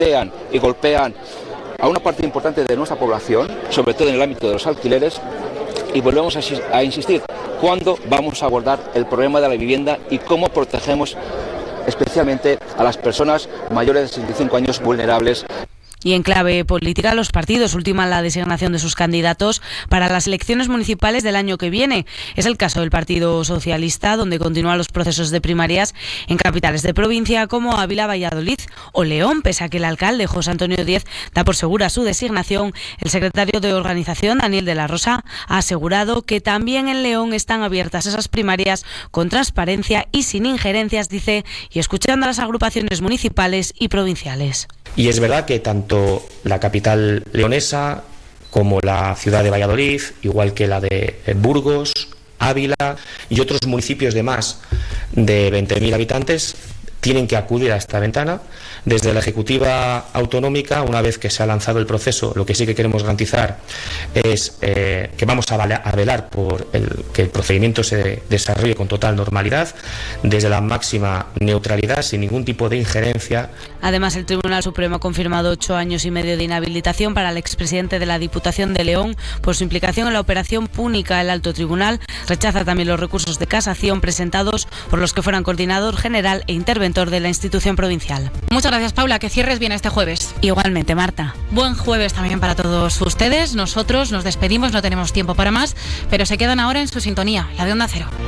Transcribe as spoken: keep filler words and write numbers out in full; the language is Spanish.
pisotean y golpean a una parte importante de nuestra población, sobre todo en el ámbito de los alquileres, y volvemos a, a insistir, ¿cuándo vamos a abordar el problema de la vivienda y cómo protegemos especialmente a las personas mayores de sesenta y cinco años vulnerables? Y en clave política, los partidos ultiman la designación de sus candidatos para las elecciones municipales del año que viene. Es el caso del Partido Socialista, donde continúan los procesos de primarias en capitales de provincia como Ávila, Valladolid o León. Pese a que el alcalde José Antonio Díez da por segura su designación, el secretario de organización, Daniel de la Rosa, ha asegurado que también en León están abiertas esas primarias con transparencia y sin injerencias, dice, y escuchando a las agrupaciones municipales y provinciales. Y es verdad que tanto la capital leonesa como la ciudad de Valladolid, igual que la de Burgos, Ávila y otros municipios de más de veinte mil habitantes, tienen que acudir a esta ventana. Desde la Ejecutiva Autonómica, una vez que se ha lanzado el proceso, lo que sí que queremos garantizar es eh, que vamos a, a velar por el, que el procedimiento se desarrolle con total normalidad, desde la máxima neutralidad, sin ningún tipo de injerencia. Además, el Tribunal Supremo ha confirmado ocho años y medio de inhabilitación para el expresidente de la Diputación de León por su implicación en la operación Púnica. El Alto Tribunal rechaza también los recursos de casación presentados por los que fueran coordinador general e interventor de la institución provincial. Muchas gracias, Paula, que cierres bien este jueves. Igualmente, Marta. Buen jueves también para todos ustedes. Nosotros nos despedimos, no tenemos tiempo para más, pero se quedan ahora en su sintonía, la de Onda Cero.